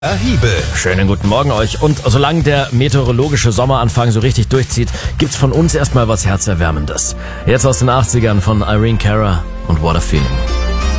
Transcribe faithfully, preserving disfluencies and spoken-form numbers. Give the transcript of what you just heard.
Hiebe. Schönen guten Morgen euch. Und solange der meteorologische Sommeranfang so richtig durchzieht, gibt's von uns erstmal was Herzerwärmendes. Jetzt aus den achtzigern von Irene Cara und What a Feeling.